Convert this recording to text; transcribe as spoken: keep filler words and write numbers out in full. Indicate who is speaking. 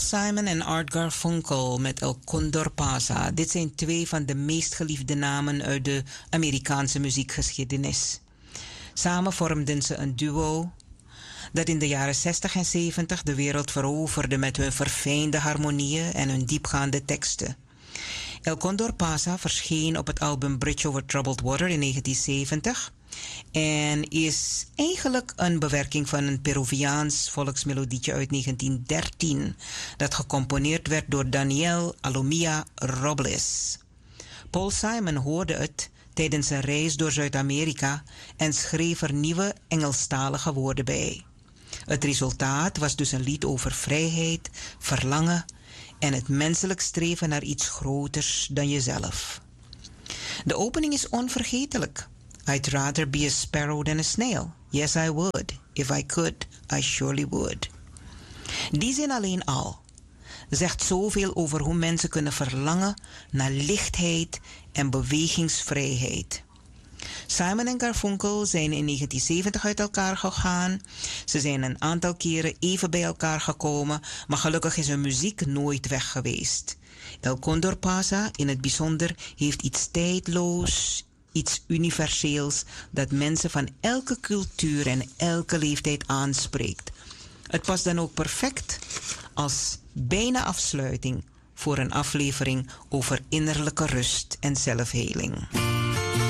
Speaker 1: Simon en Art Garfunkel met El Condor Pasa. Dit zijn twee van de meest geliefde namen uit de Amerikaanse muziekgeschiedenis. Samen vormden ze een duo dat in de jaren zestig en zeventig de wereld veroverde met hun verfijnde harmonieën en hun diepgaande teksten. El Condor Pasa verscheen op het album Bridge Over Troubled Water in negentien zeventig en is eigenlijk een bewerking van een Peruviaans volksmelodietje uit negentien dertien dat gecomponeerd werd door Daniel Alomia Robles. Paul Simon hoorde het tijdens een reis door Zuid-Amerika en schreef er nieuwe Engelstalige woorden bij. Het resultaat was dus een lied over vrijheid, verlangen en het menselijk streven naar iets groters dan jezelf. De opening is onvergetelijk. I'd rather be a sparrow than a snail. Yes, I would. If I could, I surely would. Die zin alleen al zegt zoveel over hoe mensen kunnen verlangen naar lichtheid en bewegingsvrijheid. Simon en Garfunkel zijn in negentien zeventig uit elkaar gegaan. Ze zijn een aantal keren even bij elkaar gekomen, maar gelukkig is hun muziek nooit weg geweest. El Condor Pasa in het bijzonder heeft iets tijdloos, iets universeels dat mensen van elke cultuur en elke leeftijd aanspreekt. Het past dan ook perfect als bijna afsluiting voor een aflevering over innerlijke rust en zelfheling.